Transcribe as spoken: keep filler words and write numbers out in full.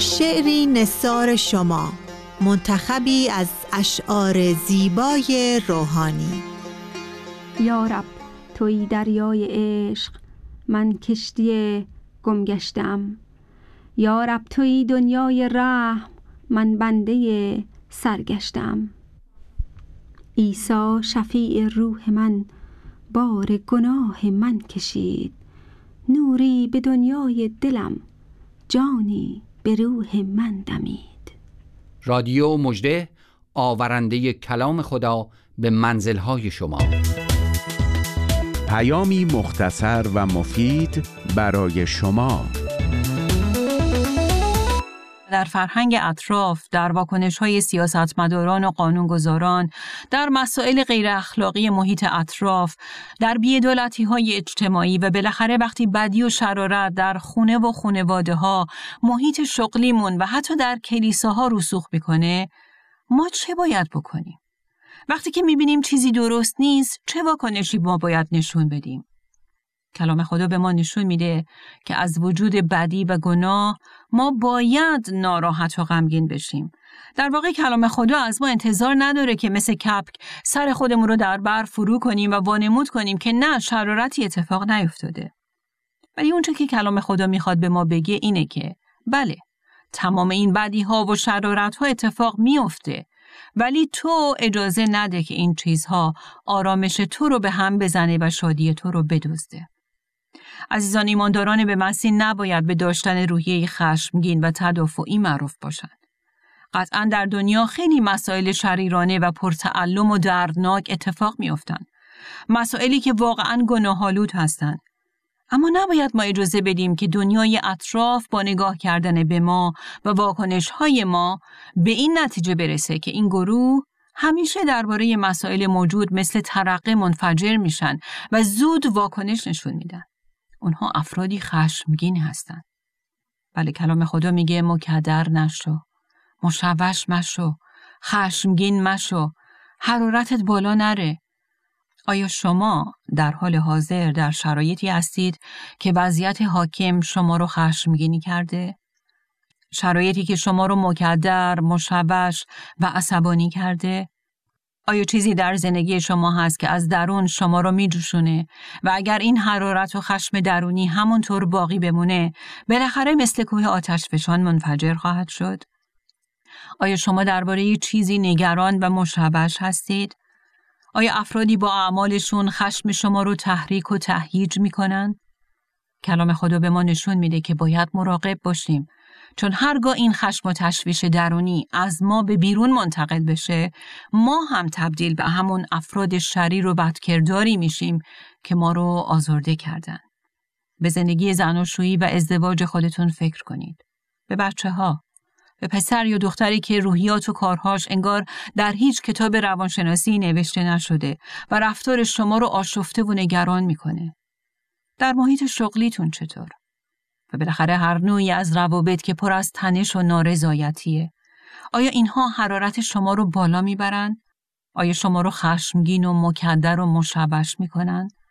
شعری نثار شما، منتخبی از اشعار زیبای روحانی. یا رب توی دریای عشق، من کشتی گم گشتم. یا رب توی دنیای رحم، من بنده سرگشتم. عیسی شفیع روح من، بار گناه من کشید. نوری به دنیای دلم، جانی به روح من دمید. رادیو مژده، آورنده کلام خدا به منزل‌های شما. پیامی مختصر و مفید برای شما. در فرهنگ اطراف، در واکنش‌های سیاستمداران و قانونگذاران، در مسائل غیر اخلاقی محیط اطراف، در بی‌عدالتی‌های اجتماعی و بالاخره وقتی بدی و شرارت در خونه و خانواده‌ها، محیط شغلیمون و حتی در کلیساها رسوخ می‌کنه، ما چه باید بکنیم؟ وقتی که می‌بینیم چیزی درست نیست، چه واکنشی ما باید نشون بدیم؟ کلام خدا به ما نشون میده که از وجود بدی و گناه ما باید ناراحت و غمگین بشیم. در واقع کلام خدا از ما انتظار نداره که مثل کپک سر خودمون رو در بر فرو کنیم و وانمود کنیم که نه، شرارتی اتفاق نیفتاده. ولی اونچه که کلام خدا میخواد به ما بگه اینه که بله، تمام این بدی ها و شرارت ها اتفاق میفته، ولی تو اجازه نده که این چیزها آرامش تو رو به هم بزنه و شادی تو رو بدزده. عزیزان ایمانداران به مسیح نباید به داشتن روحیه خشمگین و تدافعی معروف باشند. قطعاً در دنیا خیلی مسائل شریرانه و پرتعلم و دردناک اتفاق می‌افتند. مسائلی که واقعاً گناه‌آلود هستند. اما نباید ما اجازه بدیم که دنیای اطراف با نگاه کردن به ما و واکنش‌های ما به این نتیجه برسه که این گروه همیشه درباره مسائل موجود مثل ترقه منفجر میشن و زود واکنش نشون میدن. اونها افرادی خشمگین هستند. بله، کلام خدا میگه مکدر نشو، مشوش مشو، خشمگین مشو، حرارتت بالا نره. آیا شما در حال حاضر در شرایطی هستید که وضعیت حاکم شما رو خشمگینی کرده؟ شرایطی که شما رو مکدر، مشوش و عصبانی کرده؟ آیا چیزی در زندگی شما هست که از درون شما رو می جوشونه و اگر این حرارت و خشم درونی همونطور باقی بمونه، بالاخره مثل کوه آتش فشان منفجر خواهد شد؟ آیا شما درباره چیزی نگران و مشوش هستید؟ آیا افرادی با اعمالشون خشم شما رو تحریک و تهییج می کنن؟ کلام خدا به ما نشون میده که باید مراقب باشیم، چون هرگاه این خشم و تشویش درونی از ما به بیرون منتقل بشه، ما هم تبدیل به همون افراد شریر و بدکرداری میشیم که ما رو آزرده کردن. به زندگی زناشویی و ازدواج خودتون فکر کنید. به بچه ها، به پسر یا دختری که روحیات و کارهاش انگار در هیچ کتاب روانشناسی نوشته نشده و رفتار شما رو آشفته و نگران میکنه. در محیط شغلیتون چطور؟ و بالاخره هر نوعی از روابط که پر از تنش و نارضایتیه. آیا اینها حرارت شما رو بالا میبرن؟ آیا شما رو خشمگین و مکدر و مشوش میکنن؟